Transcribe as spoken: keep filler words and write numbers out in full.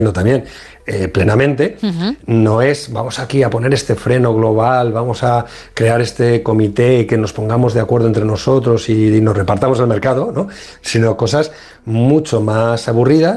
también eh, plenamente, uh-huh. no es vamos aquí a poner este freno global, vamos a crear este comité y que nos pongamos de acuerdo entre nosotros y, y nos repartamos el mercado, ¿no? Sino cosas mucho más aburridas.